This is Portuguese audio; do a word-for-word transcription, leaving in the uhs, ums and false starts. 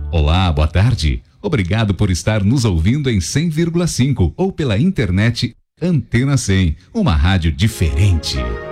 Olá, boa tarde. Obrigado por estar nos ouvindo em cem vírgula cinco ou pela internet Antena cem, uma rádio diferente.